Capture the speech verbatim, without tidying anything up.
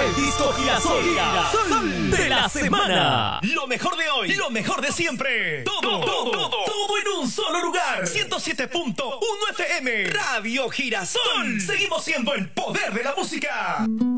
El disco girasol, girasol de la semana. Lo mejor de hoy, lo mejor de siempre. Todo, todo, todo, todo en un solo lugar. ciento siete punto uno F M. Radio Girasol. Seguimos siendo el poder de la música.